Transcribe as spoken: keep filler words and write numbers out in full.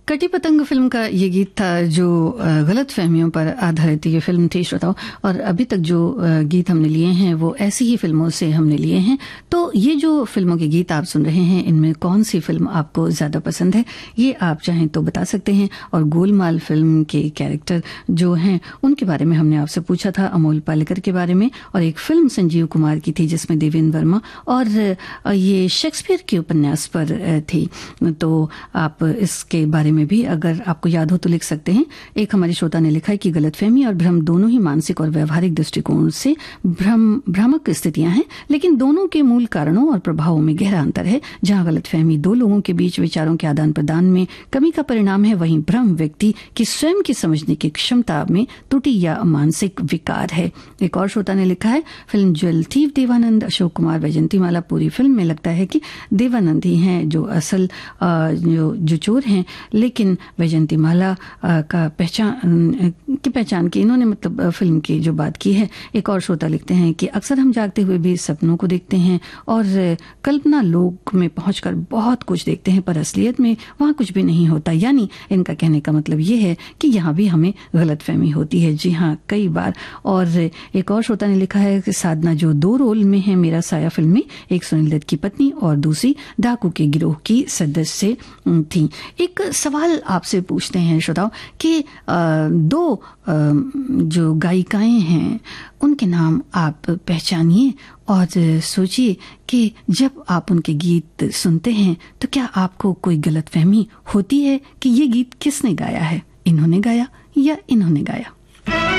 कटी पतंग फिल्म का ये गीत था जो गलत फहमियों पर आधारित ये फिल्म थी श्रोताओं। और अभी तक जो गीत हमने लिए हैं वो ऐसी ही फिल्मों से हमने लिए हैं। तो ये जो फिल्मों के गीत आप सुन रहे हैं इनमें कौन सी फिल्म आपको ज्यादा पसंद है ये आप चाहें तो बता सकते हैं। और गोलमाल फिल्म के कैरेक्टर जो हैं उनके बारे में हमने आपसे पूछा था, अमोल पालेकर के बारे में। और एक फिल्म संजीव कुमार की थी जिसमें देवेंद्र वर्मा और ये शेक्सपियर के उपन्यास पर थी। तो आप इसके बारे में भी अगर आपको याद हो तो लिख सकते हैं। एक हमारे श्रोता ने लिखा है कि गलतफहमी और भ्रम दोनों ही मानसिक और व्यवहारिक दृष्टिकोण से भ्रम भ्रामक स्थितियां हैं, लेकिन दोनों के मूल कारणों और प्रभावों में गहरा अंतर है। जहां गलतफहमी दो लोगों के बीच विचारों के आदान प्रदान में कमी का परिणाम है, वहीं भ्रम व्यक्ति की स्वयं की समझने की क्षमता में त्रुटि या मानसिक विकार है। एक और श्रोता ने लिखा है film jewel thief Devanand, Ashok Kumar, Vaijanti माला। पूरी फिल्म में लगता है कि देवानंद ही हैं जो असल जो, जो चोर हैं, लेकिन वैजंती माला का पहचान की पहचान की इन्होंने मतलब फिल्म की जो बात की है। एक और श्रोता लिखते हैं कि अक्सर हम जागते हुए भी सपनों को देखते हैं और कल्पना लोक में पहुंचकर बहुत कुछ देखते हैं, पर असलियत में वहां कुछ भी नहीं होता। यानी इनका कहने का मतलब ये है कि यहाँ भी हमें गलतफहमी होती है। जी हाँ, कई बार। और एक और श्रोता ने लिखा है कि साधना जो दो रोल में है मेरा साया फिल्म में, एक सुनील दत्त की पत्नी और दूसरी डाकू के गिरोह की सदस्य थी। एक सवाल आपसे पूछते हैं श्रोताओ कि दो जो गायिकाएं हैं उनके नाम आप पहचानिए और सोचिए कि जब आप उनके गीत सुनते हैं तो क्या आपको कोई गलतफहमी होती है कि ये गीत किसने गाया है, इन्होंने गाया या इन्होंने गाया।